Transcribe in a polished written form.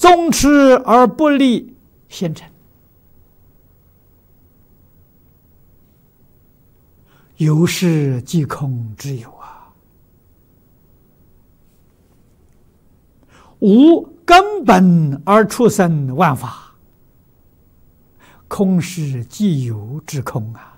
纵持而不立，现成。有事即空之有啊，无根本而出生万法，空是既有之空啊。